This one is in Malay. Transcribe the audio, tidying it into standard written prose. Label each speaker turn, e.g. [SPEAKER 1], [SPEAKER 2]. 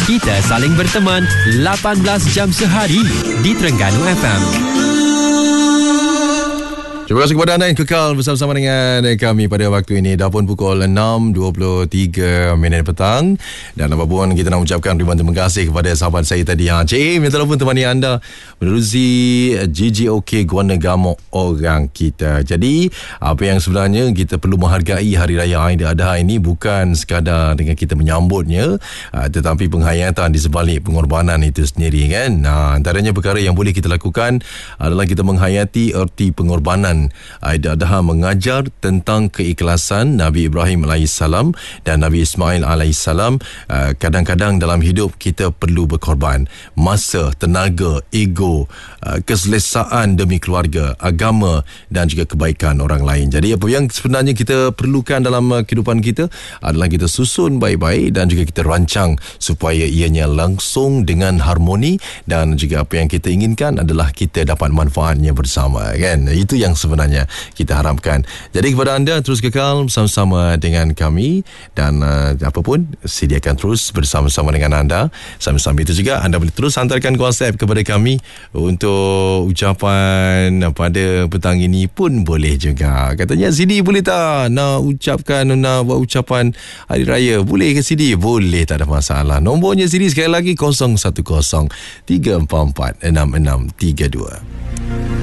[SPEAKER 1] Kita saling berteman 18 jam sehari di Terengganu FM.
[SPEAKER 2] Terima kasih kepada anda yang kekal bersama-sama dengan kami pada waktu ini. Dah pun pukul 6.23 petang. Dan apapun kita nak ucapkan terima kasih kepada sahabat saya tadi yang yang telah temani anda menerusi GGOK Guanagamo orang kita. Jadi apa yang sebenarnya kita perlu menghargai Hari Raya Aidiladha ini bukan sekadar dengan kita menyambutnya, tetapi penghayatan di sebalik pengorbanan itu sendiri kan. Antaranya perkara yang boleh kita lakukan adalah kita menghayati erti pengorbanan. Aidiladha mengajar tentang keikhlasan Nabi Ibrahim AS dan Nabi Ismail AS. Kadang-kadang dalam hidup kita perlu berkorban masa, tenaga, ego, keselesaan demi keluarga, agama dan juga kebaikan orang lain. Jadi apa yang sebenarnya kita perlukan dalam kehidupan kita adalah kita susun baik-baik dan juga kita rancang supaya ianya langsung dengan harmoni, dan juga apa yang kita inginkan adalah kita dapat manfaatnya bersama kan. Itu yang sebenarnya kita harapkan. Jadi kepada anda, terus kekal bersama-sama dengan kami, dan apapun sediakan terus bersama-sama dengan anda. Sambil-sambil itu juga anda boleh terus hantarkan WhatsApp kepada kami untuk ucapan pada petang ini pun boleh juga. Katanya Sidi boleh tak nak buat ucapan Hari Raya? Boleh ke Sidi? Boleh, tak ada masalah. Nombornya Sidi sekali lagi 010 344 6632.